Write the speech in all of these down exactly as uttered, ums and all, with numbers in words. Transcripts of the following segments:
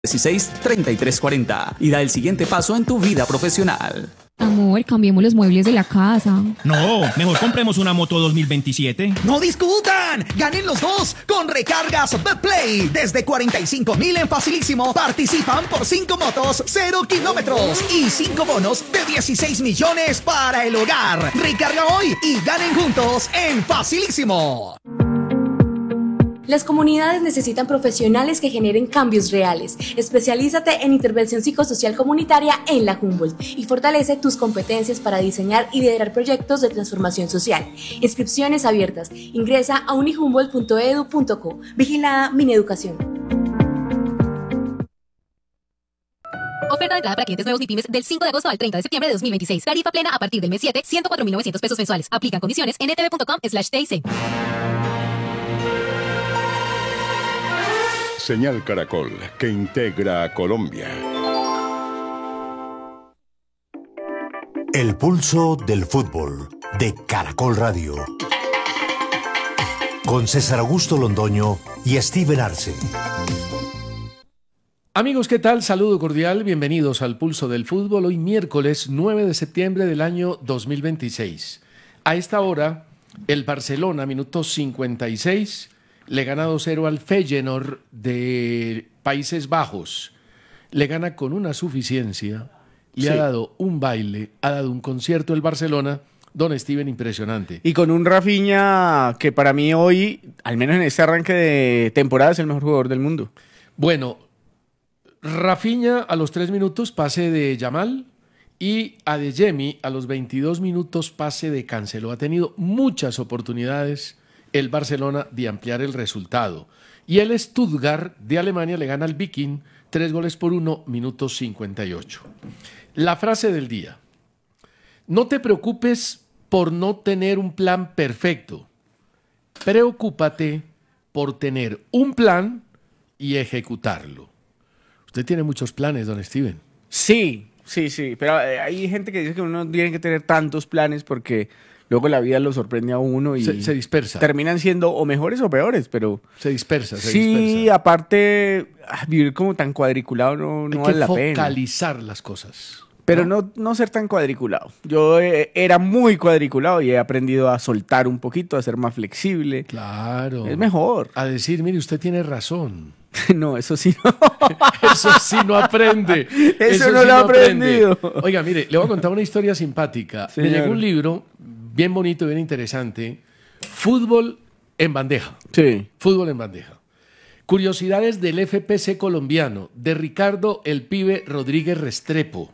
dieciséis, treinta y tres cuarenta y da el siguiente paso en tu vida profesional. Amor, cambiemos los muebles de la casa. No, mejor compremos una moto dos mil veintisiete. ¡No discutan! ¡Ganen los dos con recargas Betplay! Desde cuarenta y cinco mil en Facilísimo participan por cinco motos, cero kilómetros y cinco bonos de dieciséis millones para el hogar. Recarga hoy y ganen juntos en Facilísimo. Las comunidades necesitan profesionales que generen cambios reales. Especialízate en intervención psicosocial comunitaria en la Humboldt y fortalece tus competencias para diseñar y liderar proyectos de transformación social. Inscripciones abiertas. Ingresa a unihumboldt punto edu punto co. Vigilada Mineducación. Oferta de entrada para clientes nuevos MIPYMES del cinco de agosto al treinta de septiembre de dos mil veintiséis. Tarifa plena a partir del mes siete, ciento cuatro mil novecientos pesos mensuales. Aplican condiciones en etb punto com slash t c. Señal Caracol, que integra a Colombia. El pulso del fútbol de Caracol Radio. Con César Augusto Londoño y Steven Arce. Amigos, ¿qué tal? Saludo cordial, bienvenidos al Pulso del Fútbol, hoy miércoles nueve de septiembre del año dos mil veintiséis. A esta hora, el Barcelona, minuto cincuenta y seis, le gana dos cero al Feyenoord de Países Bajos. Le gana con una suficiencia, le sí. ha dado un baile, ha dado un concierto el Barcelona, don Steven, impresionante. Y con un Rafinha que para mí hoy, al menos en este arranque de temporada, es el mejor jugador del mundo. Bueno, Rafinha a los tres minutos pase de Yamal y Adeyemi a los veintidós minutos pase de Cancelo. Ha tenido muchas oportunidades el Barcelona de ampliar el resultado. Y el Stuttgart de Alemania le gana al Viking tres goles por uno, minuto cincuenta y ocho. La frase del día: no te preocupes por no tener un plan perfecto. Preocúpate por tener un plan y ejecutarlo. Usted tiene muchos planes, don Steven. Sí, sí, sí, pero hay gente que dice que uno tiene que tener tantos planes porque luego la vida lo sorprende a uno y se, se dispersa. Terminan siendo o mejores o peores, pero se dispersa, se sí, dispersa. Aparte, vivir como tan cuadriculado no, no vale la pena. Hay que focalizar las cosas. Pero ¿no? No, no ser tan cuadriculado. Yo eh, era muy cuadriculado y he aprendido a soltar un poquito, a ser más flexible. Claro. Es mejor. A decir, mire, usted tiene razón. No, eso sí no. Eso sí no aprende. Eso, eso no sí lo he aprendido. Oiga, mire, le voy a contar una historia simpática. Señor. Me llegó un libro bien bonito, bien interesante. Fútbol en bandeja. Sí. Fútbol en bandeja. Curiosidades del F P C colombiano, de Ricardo el Pibe Rodríguez Restrepo.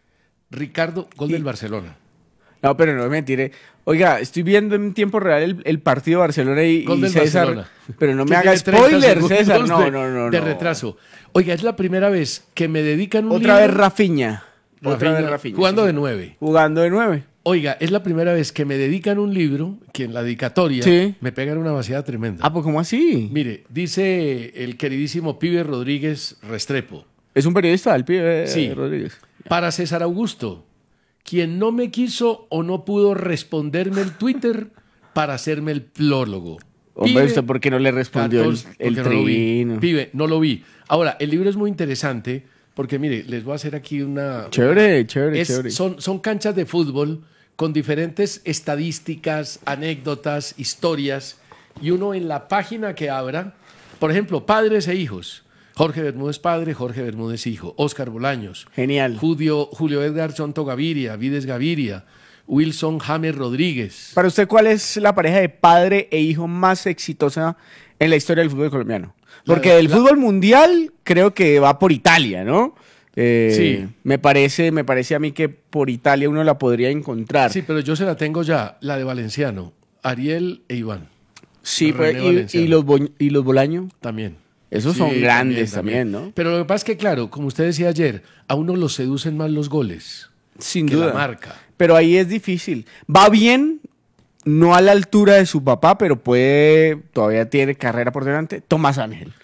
Ricardo, gol y... del Barcelona. No, pero no me mentire. Oiga, estoy viendo en tiempo real el, el partido Barcelona y, gol y del César. Barcelona. Pero no me haga spoiler, César. No, de, no, no. De no. retraso. Oiga, es la primera vez que me dedican un Otra libro... vez Rafinha. Rafinha. Otra vez Rafinha. Jugando sí. de nueve. Jugando de nueve. Oiga, es la primera vez que me dedican un libro que en la dedicatoria sí. me pegan una vaciada tremenda. Ah, pues ¿cómo así? Mire, dice el queridísimo Pibe Rodríguez Restrepo. ¿Es un periodista, el Pibe sí. Rodríguez? Para César Augusto, quien no me quiso o no pudo responderme el Twitter para hacerme el prólogo. Hombre, Pibe, ¿usted por qué no le respondió catorce, el, el tribino? No Pibe, no lo vi. Ahora, el libro es muy interesante porque, mire, les voy a hacer aquí una... Chévere, una, chévere, es, chévere. Son, son canchas de fútbol con diferentes estadísticas, anécdotas, historias, y uno en la página que abra, por ejemplo, padres e hijos. Jorge Bermúdez padre, Jorge Bermúdez hijo, Óscar Bolaños. Genial. Julio, Julio Edgar Chonto Gaviria, Vides Gaviria, Wilson James Rodríguez. Para usted, ¿cuál es la pareja de padre e hijo más exitosa en la historia del fútbol colombiano? Porque la, del la... fútbol mundial creo que va por Italia, ¿no? Eh, sí. Me parece, me parece a mí que por Italia uno la podría encontrar. Sí, pero yo se la tengo ya, la de Valenciano, Ariel e Iván. Sí, pues, y, y, los Bo, y los Bolaño. También. Esos sí, son grandes también, también, ¿no? Pero lo que pasa es que, claro, como usted decía ayer, a uno lo seducen más los goles. Sin que duda. La marca. Pero ahí es difícil. Va bien, no a la altura de su papá, pero puede, todavía tiene carrera por delante. Tomás Ángel.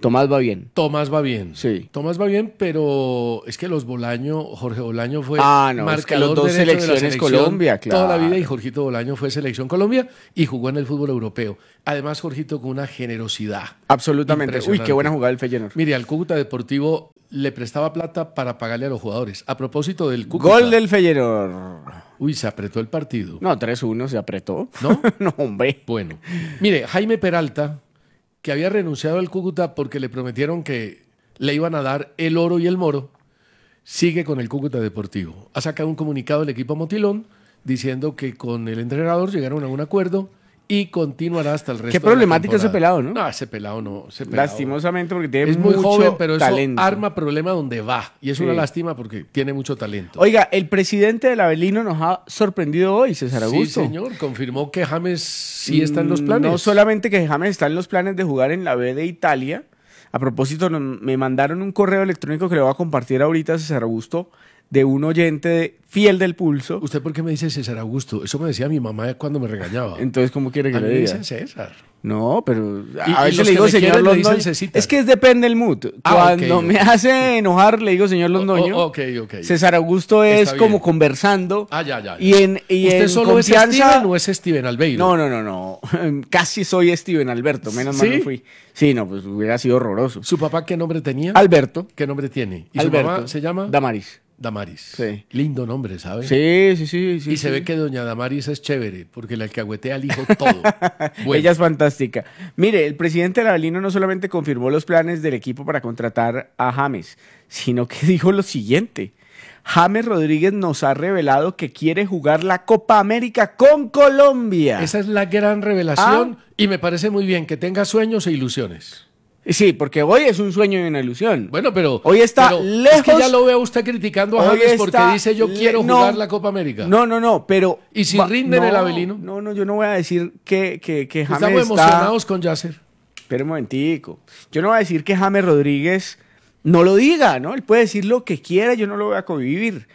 Tomás va bien. Tomás va bien. Sí. Tomás va bien, pero es que los Bolaño, Jorge Bolaño fue ah, no, marcador es que los dos derecho de la selecciones selección Colombia, claro. toda la vida, y Jorgito Bolaño fue selección Colombia y jugó en el fútbol europeo. Además, Jorgito con una generosidad. Absolutamente. Uy, qué buena jugada el Feyenoord. Mire, al Cúcuta Deportivo le prestaba plata para pagarle a los jugadores. A propósito del Cúcuta. Gol del Feyenoord. Uy, se apretó el partido. No, tres uno se apretó. ¿No? No, hombre. Bueno, mire, Jaime Peralta, que había renunciado al Cúcuta porque le prometieron que le iban a dar el oro y el moro, sigue con el Cúcuta Deportivo. Ha sacado un comunicado el equipo Motilón diciendo que con el entrenador llegaron a un acuerdo y continuará hasta el resto. Qué problemático ese pelado, ¿no? No, ese pelado no. Ese pelado Lastimosamente, porque tiene es muy mucho joven, pero talento. eso arma problema donde va. Y es Sí. una lástima porque tiene mucho talento. Oiga, el presidente del Avelino nos ha sorprendido hoy, César Augusto. Sí, señor. Confirmó que James sí está en los planes. No solamente que James está en los planes de jugar en la B de Italia. A propósito, no- me mandaron un correo electrónico que le voy a compartir ahorita a César Augusto de un oyente de- fiel del Pulso. ¿Usted por qué me dice César Augusto? Eso me decía mi mamá cuando me regañaba. Entonces, ¿cómo quiere que A mí le me diga? dicen César. No, pero Y- a y veces los le digo que me señor quieren me dicen Londoño. Cecita. Es que es depende del mood. Ah, Cuando ok, me ok. hace enojar, le digo señor Londoño. Oh, ok, ok. César Augusto es Está como bien. conversando. Ah, ya, ya. ya. Y en, y ¿Usted en solo confianza... es Steven o es Steven Albeiro? No, no, no, no. Casi soy Steven Alberto. Menos mal ¿Sí? no fui. Sí, no, pues hubiera sido horroroso. ¿Su papá qué nombre tenía? Alberto. ¿Qué nombre tiene? ¿Y Alberto. su mamá se llama? Damaris. Damaris. Sí. Lindo nombre, ¿sabe? Sí, sí, sí. sí y se sí. ve que doña Damaris es chévere, porque la alcahuetea al hijo todo. Bueno. Ella es fantástica. Mire, el presidente del Avelino no solamente confirmó los planes del equipo para contratar a James, sino que dijo lo siguiente. James Rodríguez nos ha revelado que quiere jugar la Copa América con Colombia. Esa es la gran revelación y me parece muy bien que tenga sueños e ilusiones. Sí, porque hoy es un sueño y una ilusión. Bueno, pero hoy está pero lejos. Es que ya lo veo usted criticando a Hoy James porque está dice yo le- quiero no, jugar la Copa América. No, no, no, pero... ¿Y si va- rinde en no, el Avelino? No, no, yo no voy a decir que, que, que James Estamos está... emocionados con Yasser. Espera un momentico. Yo no voy a decir que James Rodríguez no lo diga, ¿no? Él puede decir lo que quiera, yo no lo voy a convivir.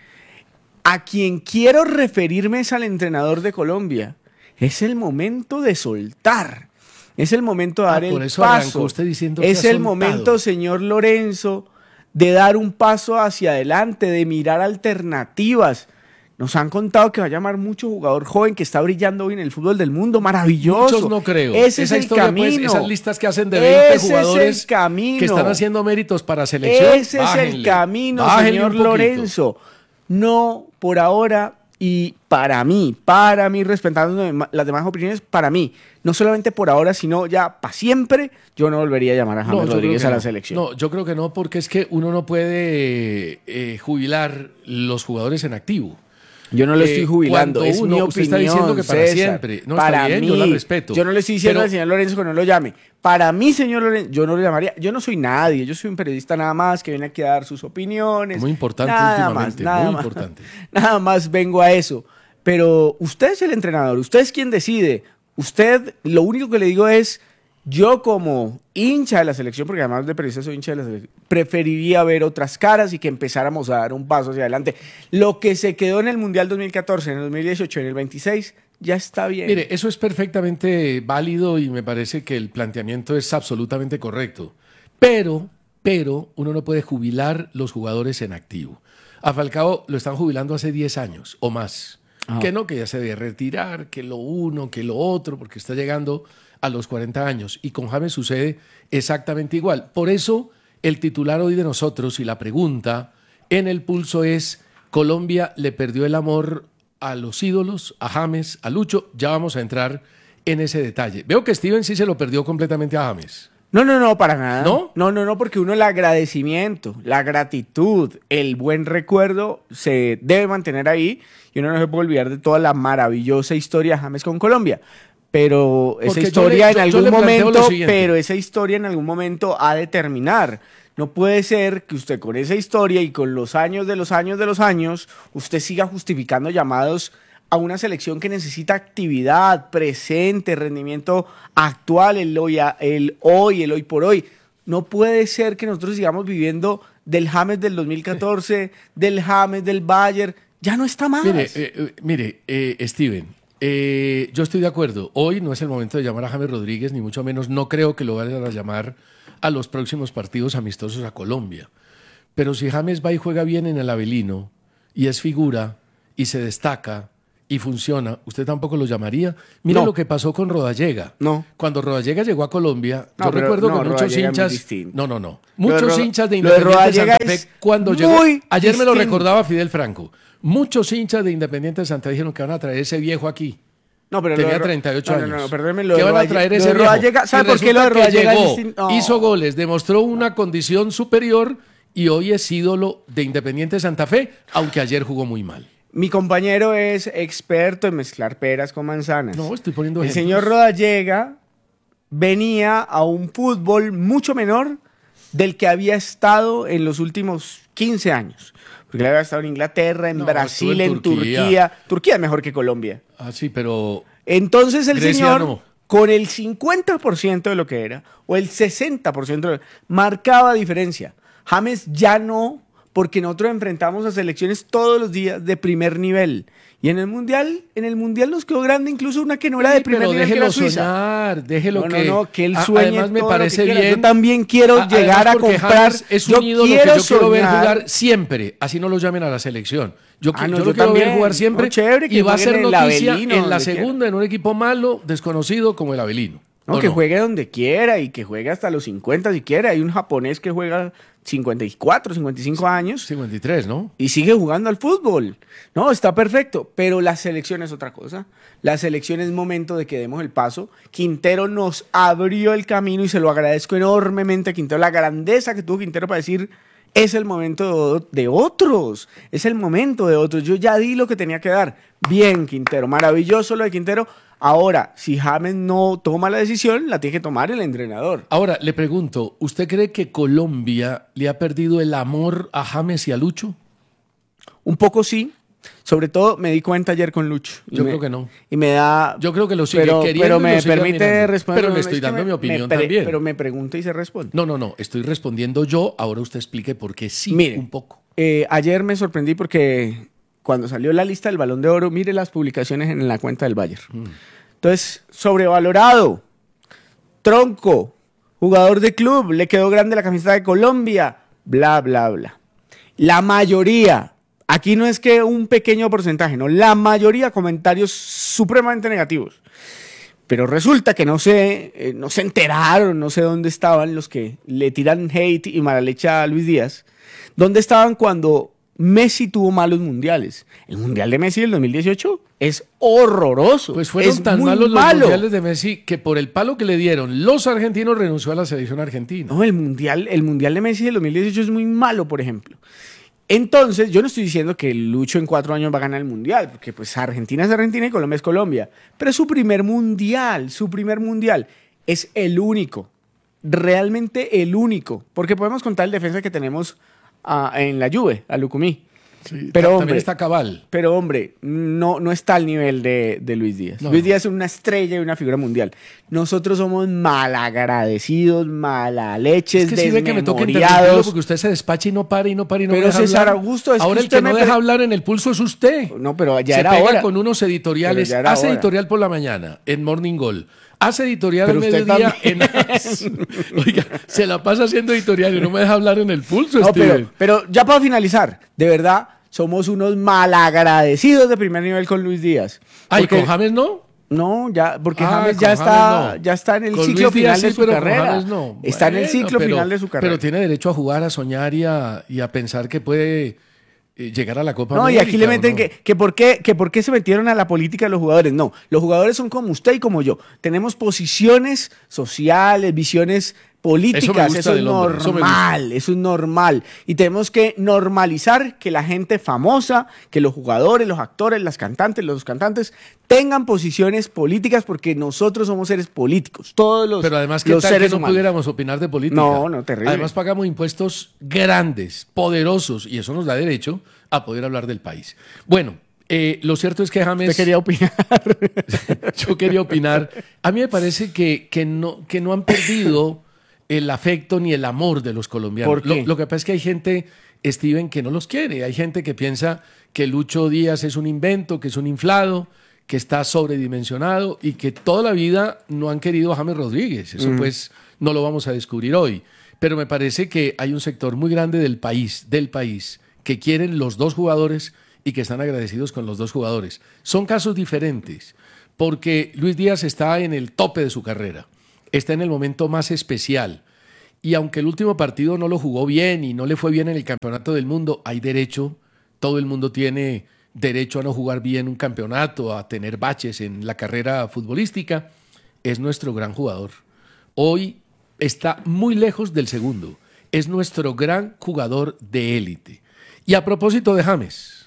A quien quiero referirme es al entrenador de Colombia. Es el momento de soltar. Es el momento de Ah, dar el por eso arrancó paso. usted diciendo que Es ha el soltado. momento, señor Lorenzo, de dar un paso hacia adelante, de mirar alternativas. Nos han contado que va a llamar mucho jugador joven que está brillando hoy en el fútbol del mundo. Maravilloso. Muchos no creo. Ese Esa es el historia, camino. pues, esas listas que hacen de veinte Ese jugadores es el camino. que están haciendo méritos para selección. Ese es el bájenle, camino, bájenle señor un poquito. Lorenzo. No, por ahora, y para mí, para mí, respetando las demás opiniones, para mí, no solamente por ahora, sino ya para siempre, yo no volvería a llamar a James yo creo Rodríguez que a la no. selección. No, yo creo que no, porque es que uno no puede eh, jubilar los jugadores en activo. Yo no lo estoy Eh, jubilando, cuando es uno- mi usted opinión, está diciendo que para César. siempre. No, para está bien, mí, yo la respeto. Yo no le estoy diciendo Pero- al señor Lorenzo que no lo llame. Para mí, señor Lorenzo, yo no lo llamaría. Yo no soy nadie, yo soy un periodista nada más que viene aquí a dar sus opiniones. Muy importante nada últimamente, más, nada muy más. importante. Nada más vengo a eso. Pero usted es el entrenador, usted es quien decide. Usted, lo único que le digo es, yo como hincha de la selección, porque además de periodista soy hincha de la selección, preferiría ver otras caras y que empezáramos a dar un paso hacia adelante. Lo que se quedó en el Mundial dos mil catorce, en el dos mil dieciocho, en el veintiséis, ya está bien. Mire, eso es perfectamente válido y me parece que el planteamiento es absolutamente correcto. Pero, pero, uno no puede jubilar los jugadores en activo. A Falcao lo están jubilando hace diez años o más. Ah. Que no, que ya se debe retirar, que lo uno, que lo otro, porque está llegando a los cuarenta años. Y con James sucede exactamente igual. Por eso, el titular hoy de nosotros y la pregunta en el pulso es: Colombia le perdió el amor a los ídolos, a James, a Lucho. Ya vamos a entrar en ese detalle. Veo que Steven sí se lo perdió completamente a James. No, no, no, para nada. ¿No? No, no, no, porque uno el agradecimiento, la gratitud, el buen recuerdo se debe mantener ahí y uno no se puede olvidar de toda la maravillosa historia de James con Colombia. Pero esa Porque yo historia le- yo- en yo algún le planteo lo momento, siguiente. pero esa historia en algún momento ha de terminar. No puede ser que usted con esa historia y con los años de los años de los años, usted siga justificando llamados a una selección que necesita actividad, presente, rendimiento actual, el hoy, a- el hoy, el hoy por hoy. No puede ser que nosotros sigamos viviendo del James del dos mil catorce, del James del Bayern. Ya no está más. Mire, eh, eh, mire eh, Steven, Eh, yo estoy de acuerdo. Hoy no es el momento de llamar a James Rodríguez, ni mucho menos. No creo que lo vayan a llamar a los próximos partidos amistosos a Colombia. Pero si James va y juega bien en el Avelino, y es figura, y se destaca, y funciona, ¿usted tampoco lo llamaría? Mira No. lo que pasó con Rodallega. No. Cuando Rodallega llegó a Colombia, No, yo pero recuerdo no, que muchos Rodallega es muy hinchas... distinto. No, no, no. Lo de Muchos Roda- hinchas de lo de Independiente Santa Rodallega Fe, es cuando llegó... muy Ayer me lo distinto. recordaba Fidel Franco. Muchos hinchas de Independiente Santa Fe dijeron que van a traer ese viejo aquí. No, pero Tenía lo de Ro- treinta y ocho no, no, años. No, no, perdóneme, lo ¿Qué de van a Rodalle- traer lo ese de viejo? Rodallega- ¿sabe Y por qué lo de resulta que Rodallega es llegó, distinto? No. hizo goles, demostró una condición superior y hoy es ídolo de Independiente Santa Fe, aunque ayer jugó muy mal. Mi compañero es experto en mezclar peras con manzanas. No, estoy poniendo El ejemplos. señor Rodallega venía a un fútbol mucho menor del que había estado en los últimos quince años. Porque él había estado en Inglaterra, en No, Brasil, estuvo en en Turquía. Turquía. Turquía es mejor que Colombia. Ah, sí, pero... Entonces el Grecia señor, no. con el cincuenta por ciento de lo que era, o el sesenta por ciento, de lo- marcaba diferencia. James ya no, porque nosotros enfrentamos a selecciones todos los días de primer nivel. Y en el Mundial, en el Mundial nos quedó grande incluso una que no era de Sí, primer pero nivel, que déjelo era Suiza. soñar, déjelo no, que... no, no, que él a- sueñe Además me todo lo que parece quiera. bien... Yo también quiero A- llegar además a porque comprar. James es yo un ídolo que quiero yo quiero ver soñar. jugar siempre, así no lo llamen a la selección. Yo, Ah, qui- no, yo yo lo quiero ver también. jugar siempre No, chévere, que y va a jueguen ser en el noticia Avelino, en la donde quiera. segunda, en un equipo malo, desconocido como el Avelino. No, ¿O que no? juegue donde quiera y que juegue hasta los cincuenta si quiere. Hay un japonés que juega cincuenta y cuatro, cincuenta y cinco años cincuenta y tres, ¿no? y sigue jugando al fútbol. No, está perfecto, pero la selección es otra cosa. La selección es momento de que demos el paso. Quintero nos abrió el camino y se lo agradezco enormemente a Quintero. La grandeza que tuvo Quintero para decir, es el momento de, de otros, es el momento de otros. Yo ya di lo que tenía que dar. Bien, Quintero, maravilloso lo de Quintero. Ahora, si James no toma la decisión, la tiene que tomar el entrenador. Ahora, le pregunto, ¿usted cree que Colombia le ha perdido el amor a James y a Lucho? Un poco sí. Sobre todo me di cuenta ayer con Lucho. Y Yo me- creo que no. Y me da... Yo creo que lo sigue pero, queriendo pero y me lo sigue permite admirando. responder. Pero le Es estoy que dando me- mi me opinión pre- también. Pero me pregunta y se responde. No, no, no, estoy respondiendo yo, ahora usted explique por qué sí, Mire, un poco. eh, ayer me sorprendí porque cuando salió la lista del Balón de Oro, mire las publicaciones en la cuenta del Bayern. Mm. Entonces, sobrevalorado, tronco, jugador de club, le quedó grande la camiseta de Colombia, bla, bla, bla. La mayoría, aquí no es que un pequeño porcentaje, no, la mayoría comentarios supremamente negativos. Pero resulta que no se, eh, no se enteraron, no sé dónde estaban los que le tiran hate y mala leche a Luis Díaz. ¿Dónde estaban cuando Messi tuvo malos mundiales? El mundial de Messi del dos mil dieciocho es horroroso. Pues fueron es tan muy malos los malo. mundiales de Messi que por el palo que le dieron los argentinos renunció a la selección argentina. No, el mundial, el mundial de Messi del dos mil dieciocho es muy malo, por ejemplo. Entonces, yo no estoy diciendo que Lucho en cuatro años va a ganar el mundial, porque pues Argentina es Argentina y Colombia es Colombia. Pero es su primer mundial, su primer mundial. Es el único, realmente el único. Porque podemos contar el defensa que tenemos ah, en la Juve, a Lucumí. Sí, Pero, también hombre, está Cabal. Pero hombre, no, no está al nivel de, de Luis Díaz. No. Luis Díaz es una estrella y una figura mundial. Nosotros somos malagradecidos, malaleches, Es que sí ve que me toca interrumpirlo desmemoriados. porque usted se despacha y no para y no para y no me Pero deja César hablar. Augusto, es que Ahora el usted que no me deja pre- hablar en el pulso es usted. No, pero ya se era pega hora. con unos editoriales, Pero ya era hace hora. editorial por la mañana en Morning Goal, hace editorial Pero al usted mediodía también. en Oiga, se la pasa haciendo editorial y no me deja hablar en el pulso, No, Steven. pero, pero ya para finalizar, de verdad, somos unos malagradecidos de primer nivel con Luis Díaz. Ay, Porque- ¿con James no? No, ya, porque Ah, James con ya James está, no. ya está en el Con ciclo Luis Díaz final de sí, su pero con carrera. James no. Está en el Bueno, ciclo pero- final de su carrera. Pero tiene derecho a jugar, a soñar y a, y a pensar que puede eh, llegar a la Copa No, y América, aquí le ¿o meten no? que, que, por qué, que por qué se metieron a la política de los jugadores. No, los jugadores son como usted y como yo. Tenemos posiciones sociales, visiones políticas. Eso me gusta Eso es del hombre, eso me normal, eso es normal. Y tenemos que normalizar que la gente famosa, que los jugadores, los actores, las cantantes, los cantantes tengan posiciones políticas porque nosotros somos seres políticos. Todos los, Pero además, ¿qué los tal que seres no humanos. pudiéramos opinar de política? No, no, terrible. Además, pagamos impuestos grandes, poderosos, y eso nos da derecho a poder hablar del país. Bueno, eh, lo cierto es que James... Usted quería opinar. Yo quería opinar. A mí me parece que, que, no, que no han perdido el afecto ni el amor de los colombianos. ¿Por qué? Lo, lo que pasa es que hay gente, Steven, que no los quiere. Hay gente que piensa que Lucho Díaz es un invento, que es un inflado, que está sobredimensionado y que toda la vida no han querido a James Rodríguez. Eso Mm. pues no lo vamos a descubrir hoy. Pero me parece que hay un sector muy grande del país, del país, que quieren los dos jugadores y que están agradecidos con los dos jugadores. Son casos diferentes, porque Luis Díaz está en el tope de su carrera, está en el momento más especial. Y aunque el último partido no lo jugó bien y no le fue bien en el Campeonato del Mundo, hay derecho, todo el mundo tiene derecho a no jugar bien un campeonato, a tener baches en la carrera futbolística. Es nuestro gran jugador. Hoy está muy lejos del segundo. Es nuestro gran jugador de élite. Y a propósito de James,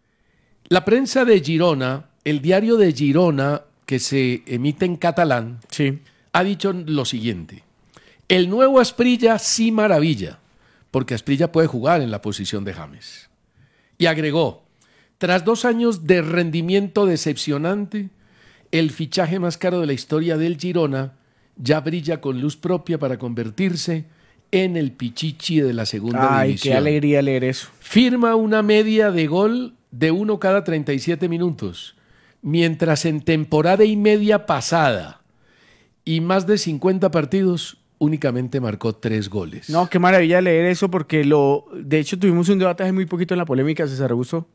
la prensa de Girona, el diario de Girona, que se emite en catalán, sí, ha dicho lo siguiente. El nuevo Asprilla sí maravilla, porque Asprilla puede jugar en la posición de James. Y agregó, tras dos años de rendimiento decepcionante, el fichaje más caro de la historia del Girona ya brilla con luz propia para convertirse en el pichichi de la segunda Ay, división. qué alegría leer eso. Firma una media de gol de uno cada treinta y siete minutos, mientras en temporada y media pasada y más de cincuenta partidos únicamente marcó tres goles. No, qué maravilla leer eso, porque lo, de hecho tuvimos un debate hace muy poquito en la polémica, César Augusto,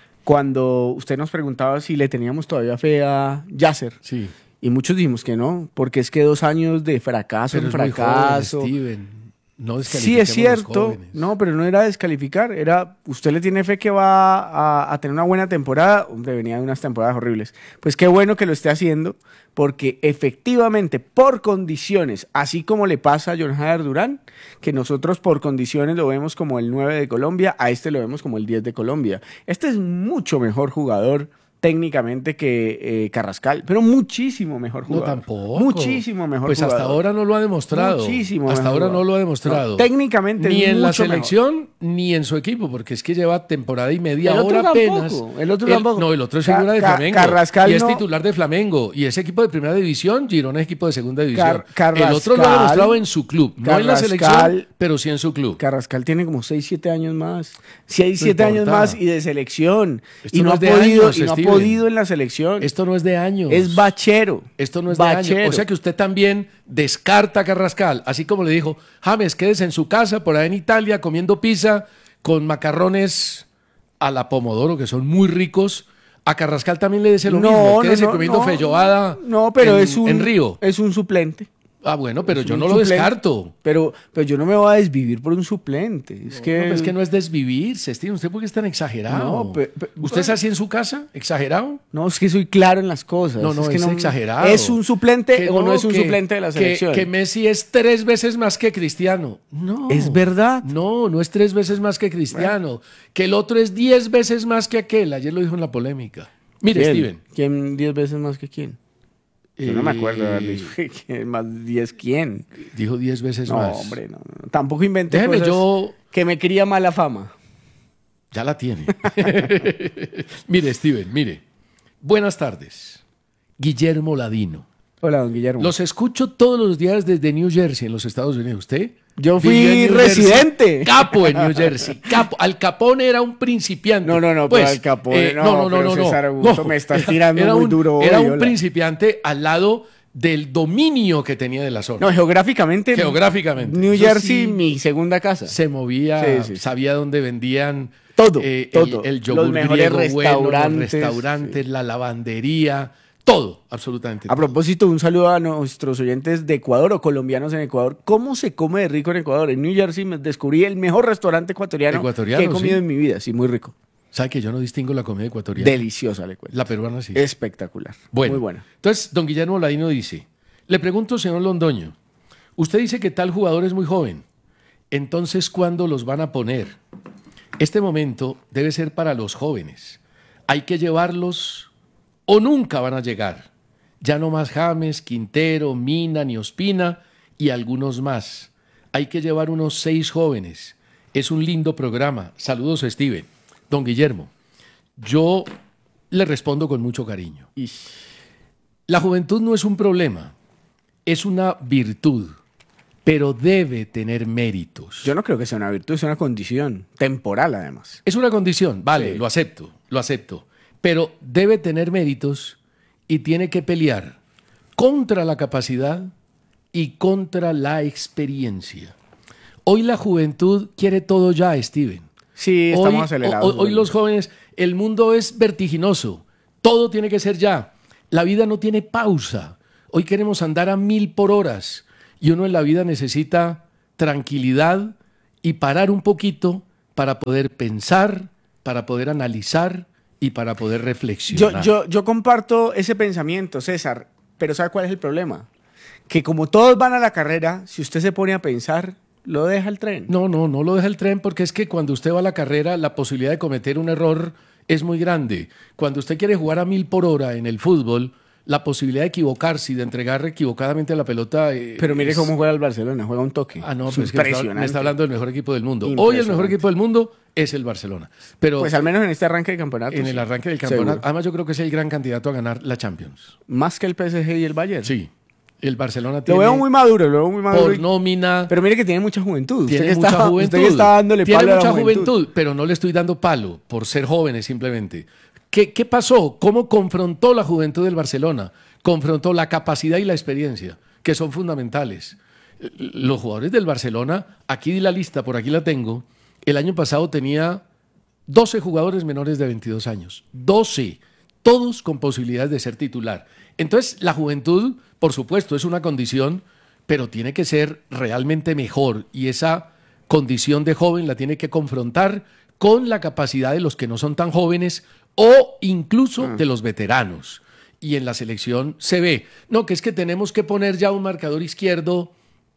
cuando usted nos preguntaba si le teníamos todavía fe a Yasser. Sí. Y muchos dijimos que no, porque es que dos años de fracaso Pero en es muy fracaso. joven, Steven. No Sí, es descalifiquemos los cierto. jóvenes. No, pero no era descalificar. Era, usted le tiene fe que va a, a tener una buena temporada. Hombre, venía de unas temporadas horribles. Pues qué bueno que lo esté haciendo, porque efectivamente, por condiciones, así como le pasa a John Jader Durán, que nosotros por condiciones lo vemos como el nueve de Colombia, a este lo vemos como el diez de Colombia. Este es mucho mejor jugador técnicamente que eh, Carrascal, pero muchísimo mejor jugador. No, tampoco. Muchísimo mejor pues jugador. hasta ahora no lo ha demostrado. Muchísimo Hasta mejor ahora jugador. no lo ha demostrado. No, técnicamente ni es en la mucho selección mejor. ni en su equipo, porque es que lleva temporada y media El otro ahora apenas. tampoco, el otro tampoco. No, el otro es Ca- figura de Ca- Flamengo. Carrascal y es no- titular de Flamengo. Y es equipo de primera división, Girona es equipo de segunda división. Car- el otro lo ha Carrascal- demostrado en su club. No en la Carrascal- selección, pero sí en su club. Carrascal tiene como seis, siete años más. seis, No siete años importa. más y de selección. Esto Y no no, es ha de podido, años, y no ha Steven. podido en la selección. Esto no es de años. Es bachero. Esto no es de Bachero. años. O sea que usted también descarta a Carrascal, así como le dijo, James, quédese en su casa, por ahí en Italia, comiendo pizza con macarrones a la pomodoro, que son muy ricos. A Carrascal también le dice lo mismo, quédese comiendo no. feijoada No, pero en, es un en Río. es un suplente. Ah, bueno, pero Es yo un no lo suplente. descarto. Pero, pero yo no me voy a desvivir por un suplente. Es que, No, pero es que no es desvivirse, Steven. ¿Usted por qué es tan exagerado? No, pe- pe- ¿Usted es así en su casa? ¿Exagerado? No, es que soy claro en las cosas. No, no, es, que es no- exagerado. ¿Es un suplente Que o no, es un que- suplente de la que- selección? Que, Messi es tres veces más que Cristiano. No. Es verdad. No, no es tres veces más que Cristiano. Que el otro es diez veces más que aquel. Ayer lo dijo en la polémica. Mire, ¿Quién? Steven. ¿Quién diez veces más que quién? Yo no me acuerdo de haber Eh, dicho que más diez quién. Dijo diez veces No, más. hombre, no, no. Tampoco inventé Déjeme cosas yo- que me quería mala fama. Ya la tiene. Mire, Steven, mire. Buenas tardes. Guillermo Ladino. Hola, don Guillermo. Los escucho todos los días desde New Jersey, en los Estados Unidos. ¿Usted? Yo fui Vivió en New residente. Jersey. Capo en New Jersey. Capo. Al Capone era un principiante. No, no, no, Pues, pero Al Capone, eh, no, no, no, no, pero no, no. César Augusto, No. me estás Era- tirando era muy un- duro Era hoy, un hola. principiante al lado del dominio que tenía de la zona. No, geográficamente. Geográficamente. New Eso Jersey, sí, mi segunda casa. se movía, Sí, sí. sabía dónde vendían Todo, eh, todo. el, el yogur Los mejores griego bueno, los restaurantes, restaurantes, la lavandería, todo, absolutamente. A todo. propósito, un saludo a nuestros oyentes de Ecuador o colombianos en Ecuador. ¿Cómo se come de rico en Ecuador? En New Jersey me descubrí el mejor restaurante ecuatoriano, Ecuatoriano, que he comido sí. en mi vida. Sí, muy rico. ¿Sabe que yo no distingo la comida ecuatoriana? Deliciosa, le cuento. La peruana sí. Espectacular. Bueno, Muy buena. Entonces, don Guillermo Ladino dice, le pregunto, señor Londoño, usted dice que tal jugador es muy joven. Entonces, ¿cuándo los van a poner? Este momento debe ser para los jóvenes. Hay que llevarlos o nunca van a llegar. Ya no más James, Quintero, Mina, ni Ospina y algunos más. Hay que llevar unos seis jóvenes. Es un lindo programa. Saludos, Steven. Don Guillermo, yo le respondo con mucho cariño. La juventud no es un problema, es una virtud, pero debe tener méritos. Yo no creo que sea una virtud, es una condición temporal, además. Es una condición, vale, Sí. lo acepto, lo acepto, pero debe tener méritos y tiene que pelear contra la capacidad y contra la experiencia. Hoy la juventud quiere todo ya, Steven. Sí, estamos hoy, acelerados. Hoy, hoy los jóvenes, el mundo es vertiginoso. Todo tiene que ser ya. La vida no tiene pausa. Hoy queremos andar a mil por horas. Y uno en la vida necesita tranquilidad y parar un poquito para poder pensar, para poder analizar y para poder reflexionar. Yo, yo, yo comparto ese pensamiento, César, pero ¿sabe cuál es el problema? Que como todos van a la carrera, si usted se pone a pensar, lo deja el tren. No, no, no lo deja el tren porque es que cuando usted va a la carrera, la posibilidad de cometer un error es muy grande. Cuando usted quiere jugar a mil por hora en el fútbol, la posibilidad de equivocarse y de entregar equivocadamente la pelota... Eh, Pero mire es... cómo juega el Barcelona, juega un toque. Ah, no, es pues es que me está, me está hablando del mejor equipo del mundo. Hoy el mejor equipo del mundo es el Barcelona. Pero pues al menos en este arranque de campeonato. En sí. el arranque del campeonato. Seguro. Además yo creo que es el gran candidato a ganar la Champions. ¿Más que el P S G y el Bayern? Sí. El Barcelona lo tiene... veo muy maduro, lo veo muy maduro. Por y... nómina... Pero mire que tiene mucha juventud. Tiene usted mucha está, juventud. Usted está dándole tiene palo mucha a la juventud. juventud, pero no le estoy dando palo por ser jóvenes simplemente. ¿Qué, ¿Qué pasó? ¿Cómo confrontó la juventud del Barcelona? Confrontó la capacidad y la experiencia, que son fundamentales. Los jugadores del Barcelona, aquí di la lista, por aquí la tengo, el año pasado tenía doce jugadores menores de veintidós años. doce, todos con posibilidades de ser titular. Entonces, la juventud, por supuesto, es una condición, pero tiene que ser realmente mejor y esa condición de joven la tiene que confrontar con la capacidad de los que no son tan jóvenes o incluso de los veteranos. Y en la selección se ve, no, que es que tenemos que poner ya un marcador izquierdo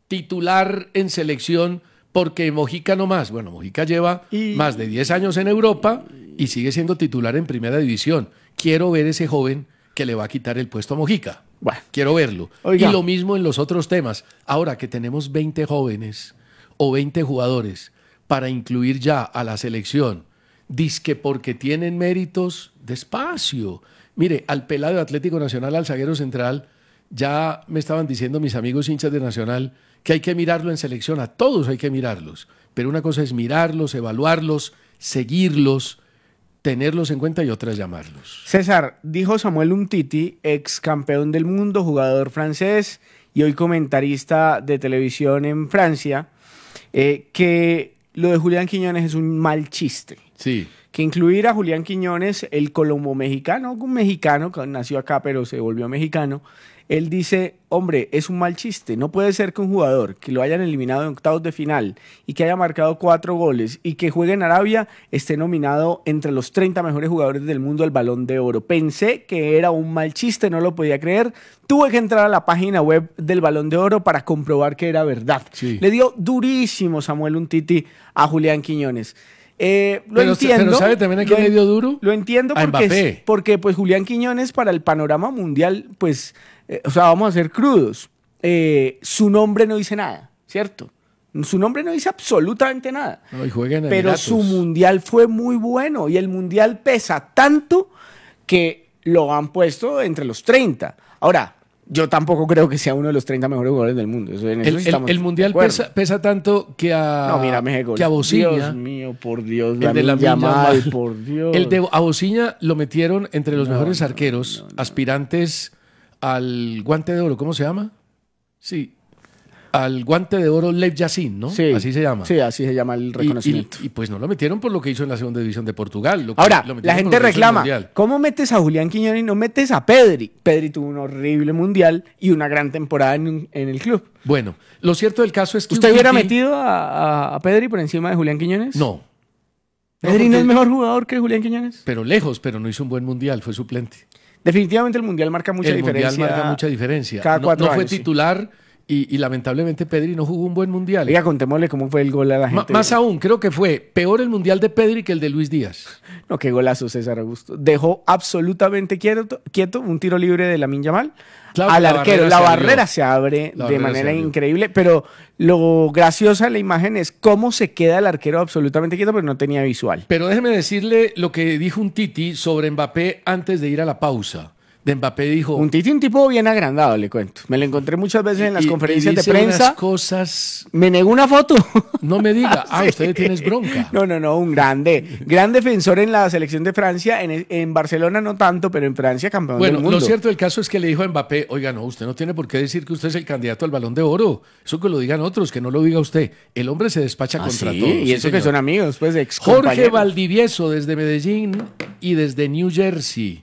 titular en selección porque Mojica no más. Bueno, Mojica lleva y... más de diez años en Europa y sigue siendo titular en primera división. Quiero ver ese joven que le va a quitar el puesto a Mojica. Bueno, quiero verlo. Oiga. Y lo mismo en los otros temas. Ahora que tenemos veinte jóvenes o veinte jugadores para incluir ya a la selección, dizque porque tienen méritos, despacio. Mire, al pelado de Atlético Nacional, al zaguero central, ya me estaban diciendo mis amigos hinchas de Nacional que hay que mirarlo en selección, a todos hay que mirarlos. Pero una cosa es mirarlos, evaluarlos, seguirlos, tenerlos en cuenta y otra es llamarlos. César, dijo Samuel Umtiti, ex campeón del mundo, jugador francés y hoy comentarista de televisión en Francia, eh, que lo de Julián Quiñones es un mal chiste. Sí. Que incluir a Julián Quiñones, el colombo-mexicano, un mexicano que nació acá pero se volvió mexicano, él dice, hombre, es un mal chiste, no puede ser que un jugador que lo hayan eliminado en octavos de final y que haya marcado cuatro goles y que juegue en Arabia esté nominado entre los treinta mejores jugadores del mundo al Balón de Oro. Pensé que era un mal chiste, no lo podía creer, tuve que entrar a la página web del Balón de Oro para comprobar que era verdad. Sí. Le dio durísimo Samuel Umtiti a Julián Quiñones. Eh, lo pero, entiendo. Pero ¿sabe también a quién le dio duro? Lo entiendo a porque, Mbappé. porque pues Julián Quiñones para el panorama mundial, pues, eh, o sea, vamos a ser crudos. Eh, su nombre no dice nada, ¿cierto? Su nombre no dice absolutamente nada. No, y juega en pero Emiratos. Su mundial fue muy bueno y el mundial pesa tanto que lo han puesto entre los treinta. Ahora, yo tampoco creo que sea uno de los treinta mejores jugadores del mundo. Eso, en el, eso el, el mundial pesa, pesa tanto que a, no, mira, México, que a Bociña. Dios mío, por Dios. El de la Yamal, por Dios. El de a Bociña lo metieron entre los no, mejores no, arqueros, no, no, aspirantes al guante de oro. ¿Cómo se llama? Sí. Al guante de oro Lev Yassin, ¿no? Sí, así se llama. Sí, así se llama el reconocimiento. Y, y, y pues no lo metieron por lo que hizo en la segunda división de Portugal. Lo que, Ahora, lo la gente reclama, ¿cómo metes a Julián Quiñones y no metes a Pedri? Pedri tuvo un horrible mundial y una gran temporada en, en el club. Bueno, lo cierto del caso es que... ¿Usted hubiera metido a, a, a Pedri por encima de Julián Quiñones? No. ¿Pedri no, no es mejor jugador que Julián Quiñones? Pero lejos, pero no hizo un buen mundial, fue suplente. Definitivamente el mundial marca mucha el diferencia. El mundial marca mucha diferencia. Cada no, cuatro no fue años, titular... Sí. Y, y lamentablemente Pedri no jugó un buen mundial. Oiga, contémosle cómo fue el gol a la gente. M- más aún, creo que fue peor el mundial de Pedri que el de Luis Díaz. No, qué golazo César Augusto. Dejó absolutamente quieto, quieto un tiro libre de Lamine Yamal claro, al la arquero. La barrera se abre la de manera increíble, pero lo graciosa de la imagen es cómo se queda el arquero absolutamente quieto, pero no tenía visual. Pero déjeme decirle lo que dijo un Titi sobre Mbappé antes de ir a la pausa. de Mbappé dijo... Un Titi, un tipo bien agrandado, le cuento. Me lo encontré muchas veces en las y, conferencias y dice de prensa. Unas cosas... Me negó una foto. No me diga. Ah, Sí. usted tienes bronca. No, no, no, un grande. Gran defensor en la selección de Francia. En, en Barcelona no tanto, pero en Francia campeón Bueno, del mundo. lo cierto del caso es que le dijo a Mbappé, oiga, no, usted no tiene por qué decir que usted es el candidato al Balón de Oro. Eso que lo digan otros, que no lo diga usted. El hombre se despacha Ah, contra sí, todos. y sí, eso que señor. son amigos, pues, ex Jorge Valdivieso desde Medellín y desde New Jersey.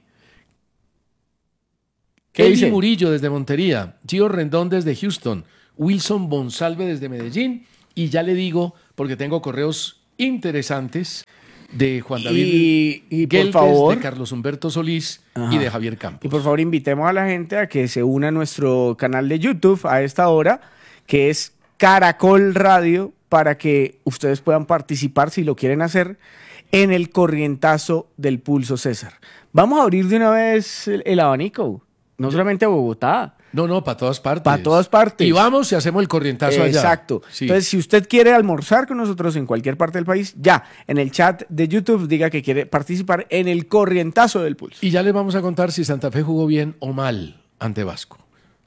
¿Qué Eddie dice? Murillo desde Montería. Gio Rendón desde Houston. Wilson Bonsalve desde Medellín. Y ya le digo, porque tengo correos interesantes de Juan David Y, y por Gelbes, favor, de Carlos Humberto Solís Ajá. y de Javier Campos. y por favor invitemos a la gente a que se una a nuestro canal de YouTube a esta hora, que es Caracol Radio, para que ustedes puedan participar, si lo quieren hacer, en el corrientazo del Pulso César. Vamos a abrir de una vez el, el abanico, no solamente a Bogotá. No, no, para todas partes. Para todas partes. Y vamos y hacemos el corrientazo allá. Exacto. Sí. Entonces, si usted quiere almorzar con nosotros en cualquier parte del país, ya, en el chat de YouTube diga que quiere participar en el corrientazo del Pulso. Y ya les vamos a contar si Santa Fe jugó bien o mal ante Vasco.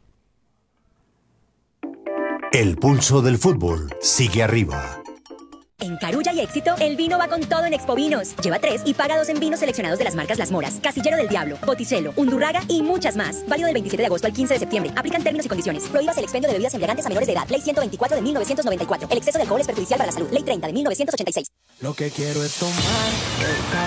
El pulso del fútbol sigue arriba. En Carulla y Éxito, el vino va con todo en Expo Vinos. Lleva tres y paga dos en vinos seleccionados de las marcas Las Moras, Casillero del Diablo, Botticelo, Undurraga y muchas más. Válido del veintisiete de agosto al quince de septiembre. Aplican términos y condiciones. Prohíbas el expendio de bebidas embriagantes a menores de edad. Ley ciento veinticuatro de mil novecientos noventa y cuatro. El exceso de alcohol es perjudicial para la salud. Ley treinta de mil novecientos ochenta y seis. Lo que quiero es tomar,